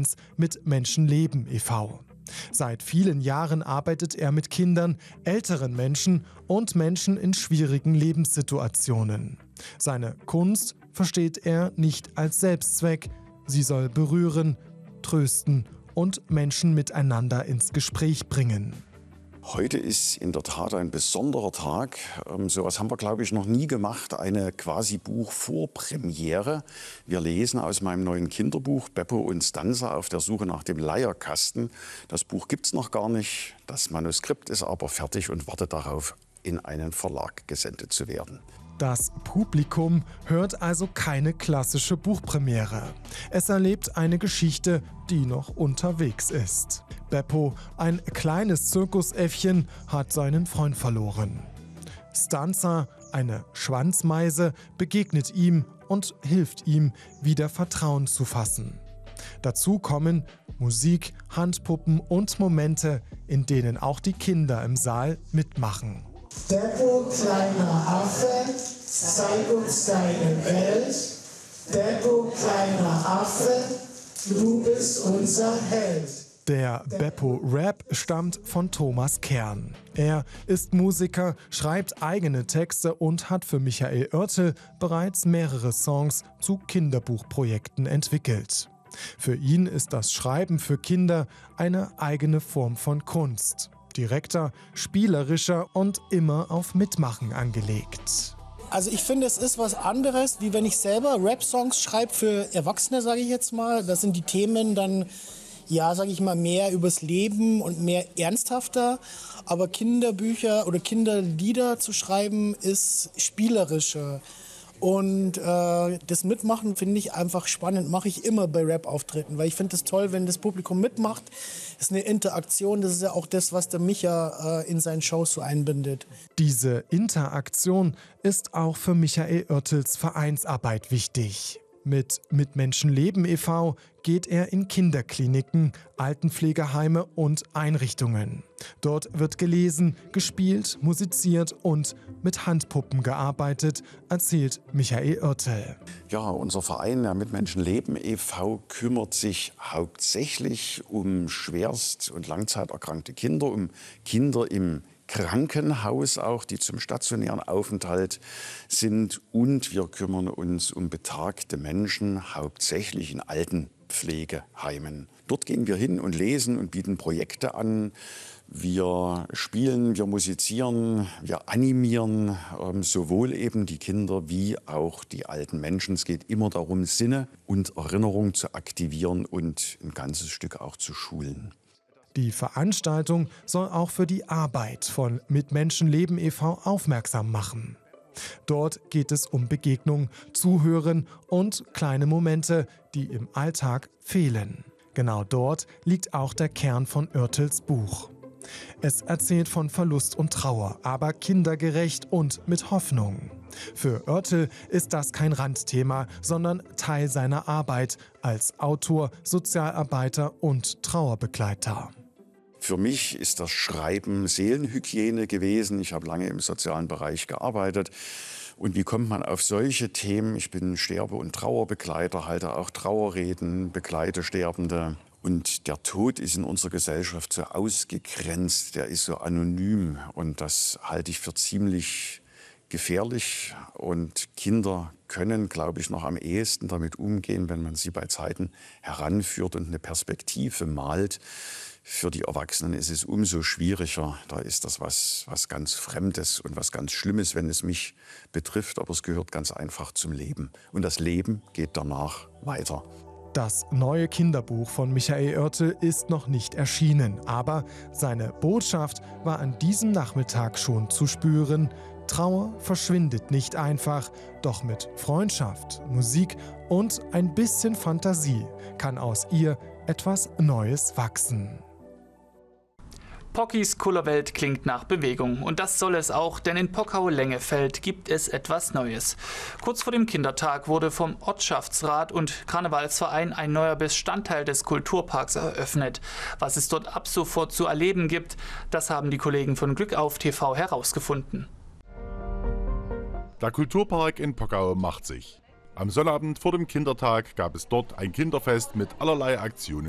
Vereins Mit Menschen leben e.V. Seit vielen Jahren arbeitet er mit Kindern, älteren Menschen und Menschen in schwierigen Lebenssituationen. Seine Kunst versteht er nicht als Selbstzweck. Sie soll berühren, trösten und Menschen miteinander ins Gespräch bringen. Heute ist in der Tat ein besonderer Tag. Sowas haben wir, glaube ich, noch nie gemacht. Eine quasi Buchvorpremiere. Wir lesen aus meinem neuen Kinderbuch Beppo und Stanza auf der Suche nach dem Leierkasten. Das Buch gibt es noch gar nicht. Das Manuskript ist aber fertig und wartet darauf, in einen Verlag gesendet zu werden. Das Publikum hört also keine klassische Buchpremiere. Es erlebt eine Geschichte, die noch unterwegs ist. Beppo, ein kleines Zirkusäffchen, hat seinen Freund verloren. Stanza, eine Schwanzmeise, begegnet ihm und hilft ihm, wieder Vertrauen zu fassen. Dazu kommen Musik, Handpuppen und Momente, in denen auch die Kinder im Saal mitmachen. Beppo, kleiner Affe, zeig uns deine Welt. Beppo, kleiner Affe, du bist unser Held. Der Beppo-Rap stammt von Thomas Kern. Er ist Musiker, schreibt eigene Texte und hat für Michael Oertel bereits mehrere Songs zu Kinderbuchprojekten entwickelt. Für ihn ist das Schreiben für Kinder eine eigene Form von Kunst. Direkter, spielerischer und immer auf Mitmachen angelegt. Also ich finde, es ist was anderes, wie wenn ich selber Rap-Songs schreibe für Erwachsene, sage ich jetzt mal. Da sind die Themen dann, ja, sage ich mal, mehr übers Leben und mehr ernsthafter. Aber Kinderbücher oder Kinderlieder zu schreiben, ist spielerischer. Und das Mitmachen finde ich einfach spannend, mache ich immer bei Rap-Auftritten, weil ich finde es toll, wenn das Publikum mitmacht. Das ist eine Interaktion, das ist ja auch das, was der Micha in seinen Shows so einbindet. Diese Interaktion ist auch für Michael Oertels Vereinsarbeit wichtig. Mit Menschen leben e.V. geht er in Kinderkliniken, Altenpflegeheime und Einrichtungen. Dort wird gelesen, gespielt, musiziert und mit Handpuppen gearbeitet, erzählt Michael Oertel. Ja, unser Verein Mit Menschen leben e.V. kümmert sich hauptsächlich um schwerst- und langzeiterkrankte Kinder, um Kinder im Krankenhaus auch, die zum stationären Aufenthalt sind. Und wir kümmern uns um betagte Menschen, hauptsächlich in Altenpflegeheimen. Dort gehen wir hin und lesen und bieten Projekte an. Wir spielen, wir musizieren, wir animieren sowohl eben die Kinder wie auch die alten Menschen. Es geht immer darum, Sinne und Erinnerung zu aktivieren und ein ganzes Stück auch zu schulen. Die Veranstaltung soll auch für die Arbeit von Mit Menschen leben e.V. aufmerksam machen. Dort geht es um Begegnung, Zuhören und kleine Momente, die im Alltag fehlen. Genau dort liegt auch der Kern von Oertels Buch. Es erzählt von Verlust und Trauer, aber kindergerecht und mit Hoffnung. Für Oertel ist das kein Randthema, sondern Teil seiner Arbeit als Autor, Sozialarbeiter und Trauerbegleiter. Für mich ist das Schreiben Seelenhygiene gewesen. Ich habe lange im sozialen Bereich gearbeitet. Und wie kommt man auf solche Themen? Ich bin Sterbe- und Trauerbegleiter, halte auch Trauerreden, begleite Sterbende. Und der Tod ist in unserer Gesellschaft so ausgegrenzt, der ist so anonym. Und das halte ich für ziemlich gefährlich. Und Kinder können, glaube ich, noch am ehesten damit umgehen, wenn man sie bei Zeiten heranführt und eine Perspektive malt. Für die Erwachsenen ist es umso schwieriger. Da ist das was ganz Fremdes und was ganz Schlimmes, wenn es mich betrifft. Aber es gehört ganz einfach zum Leben. Und das Leben geht danach weiter. Das neue Kinderbuch von Michael Oertel ist noch nicht erschienen. Aber seine Botschaft war an diesem Nachmittag schon zu spüren. Trauer verschwindet nicht einfach, doch mit Freundschaft, Musik und ein bisschen Fantasie kann aus ihr etwas Neues wachsen. Pockys Kullerwelt klingt nach Bewegung und das soll es auch, denn in Pockau-Lengefeld gibt es etwas Neues. Kurz vor dem Kindertag wurde vom Ortschaftsrat und Karnevalsverein ein neuer Bestandteil des Kulturparks eröffnet. Was es dort ab sofort zu erleben gibt, das haben die Kollegen von Glück auf TV herausgefunden. Der Kulturpark in Pockau macht sich. Am Sonnabend vor dem Kindertag gab es dort ein Kinderfest mit allerlei Aktionen